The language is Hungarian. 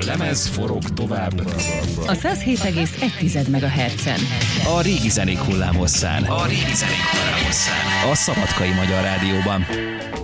A lemez forog tovább. A 107,1 MHz-en. A régi zenék hullámhosszán. A Szabadkai Magyar Rádióban.